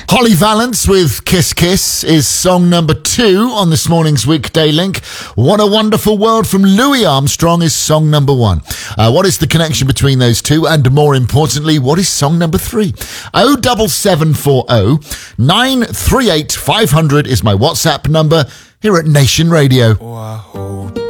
Holly Valance with Kiss Kiss is song number 2 on this morning's Weekday Link. What a Wonderful World from Louis Armstrong is song number 1. What is the connection between those two? And more importantly, what is song number 3? 07740 938 500 is my WhatsApp number here at Nation Radio. Oh, I hope